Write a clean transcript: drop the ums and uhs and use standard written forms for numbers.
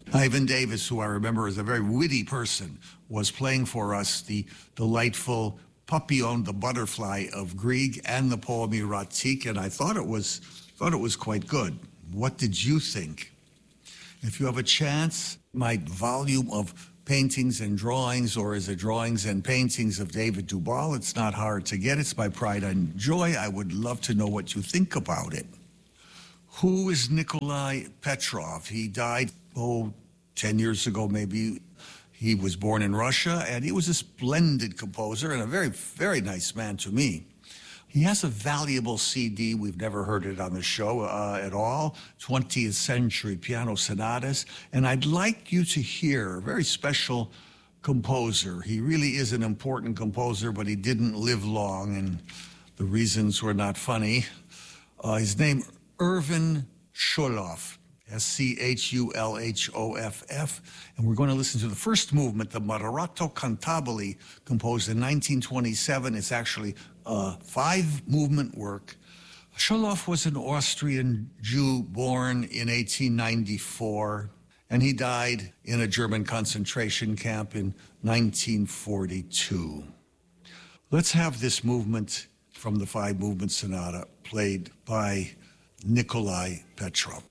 Ivan Davis, who I remember as a very witty person, was playing for us the delightful Papillon, the Butterfly of Grieg, and the poem Erotique, and I thought it was quite good. What did you think? If you have a chance, my volume of paintings and drawings, or is it drawings and paintings of David Duvall? It's not hard to get. It's my pride and joy. I would love to know what you think about it. Who is Nikolai Petrov? He died, 10 years ago maybe. He was born in Russia, and he was a splendid composer and a very, very nice man to me. He has a valuable CD. We've never heard it on the show at all, 20th Century Piano Sonatas. And I'd like you to hear a very special composer. He really is an important composer, but he didn't live long, and the reasons were not funny. His name, Erwin Schulhoff, Schulhoff, and we're going to listen to the first movement, the Moderato Cantabile, composed in 1927. It's actually a 5-movement work. Schulhoff was an Austrian Jew born in 1894, and he died in a German concentration camp in 1942. Let's have this movement from the 5-movement sonata played by Nikolai Petrov.